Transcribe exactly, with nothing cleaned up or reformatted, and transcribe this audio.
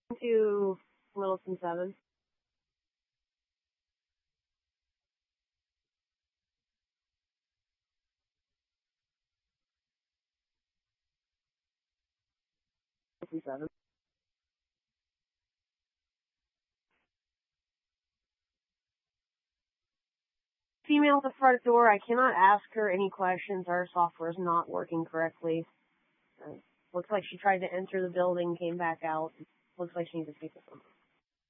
To Littleton seven. Littleton seven. Female at the front door. I cannot ask her any questions. Our software is not working correctly. Uh, looks like she tried to enter the building, came back out. Looks like she needs to speak with someone.